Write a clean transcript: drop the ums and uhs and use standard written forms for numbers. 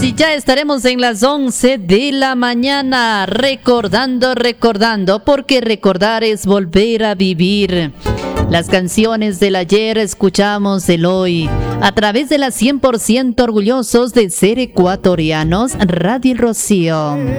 Y ya estaremos en las 11 de la mañana, recordando, porque recordar es volver a vivir. Las canciones del ayer escuchamos el hoy, a través de las 100% orgullosos de ser ecuatorianos, Radio El Rocío.